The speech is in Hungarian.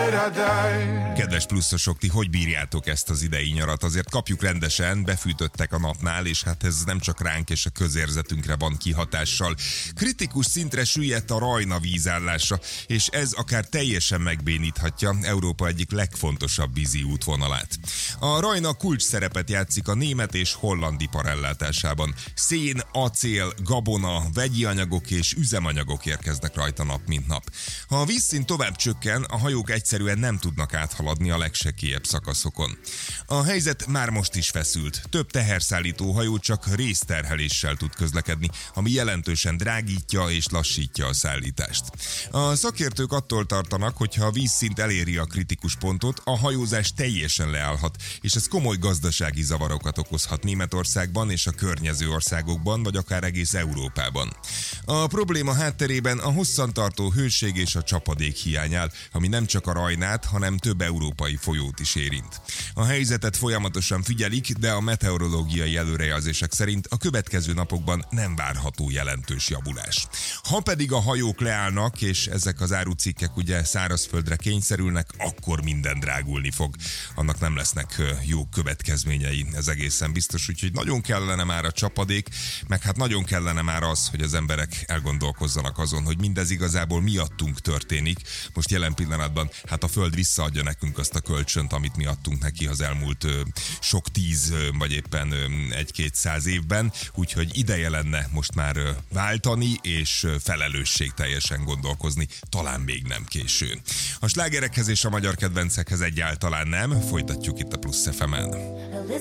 Kedves pluszosok, ti hogy bírjátok ezt az idei nyarat? Azért kapjuk rendesen, befűtöttek a napnál, és hát ez nem csak ránk és a közérzetünkre van kihatással. Kritikus szintre süllyedt a Rajna vízállása, és ez akár teljesen megbéníthatja Európa egyik legfontosabb vízi útvonalát. A Rajna kulcs szerepet játszik a német és holland ipar ellátásában. Szén, acél, gabona, vegyi anyagok és üzemanyagok érkeznek rajta nap mint nap. Ha a vízszint tovább csökken, a hajók egyszerűen nem tudnak áthaladni a legsekélyebb szakaszokon. A helyzet már most is feszült. Több teherszállító hajó csak részterheléssel tud közlekedni, ami jelentősen drágítja és lassítja a szállítást. A szakértők attól tartanak, hogyha a vízszint eléri a kritikus pontot, a hajózás teljesen leállhat, és ez komoly gazdasági zavarokat okozhat Németországban és a környező országokban, vagy akár egész Európában. A probléma hátterében a hosszantartó hőség és a csapadék hiány áll, ami nem csak a Rajnát, hanem több európai folyót is érint. A helyzetet folyamatosan figyelik, de a meteorológiai előrejelzések szerint a következő napokban nem várható jelentős javulás. Ha pedig a hajók leállnak, és ezek az árucikkek ugye szárazföldre kényszerülnek, akkor minden drágulni fog. Annak nem lesznek jó következményei, ez egészen biztos, úgyhogy nagyon kellene már a csapadék, meg hát nagyon kellene már az, hogy az emberek elgondolkozzanak azon, hogy mindez igazából miattunk történik. Most jelen pillanatban hát a Föld visszaadja nekünk azt a kölcsönt, amit mi adtunk neki az elmúlt sok 10 vagy éppen 1-200 évben, úgyhogy ideje lenne most már váltani és felelősségteljesen gondolkozni, talán még nem késő. A slágerekhez és a magyar kedvencekhez egyáltalán nem, folytatjuk itt a Plusz FM-en.